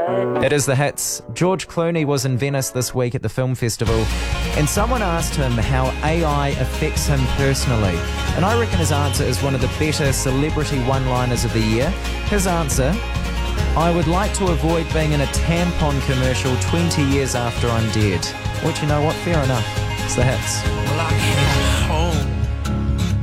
It is the hits. George Clooney was in Venice this week at the film festival, and someone asked him how AI affects him personally. And I reckon his answer is one of the better celebrity one-liners of the year. His answer: I would like to avoid being in a tampon commercial 20 years after I'm dead. Which, you know what, fair enough. It's the hits. Well, I can't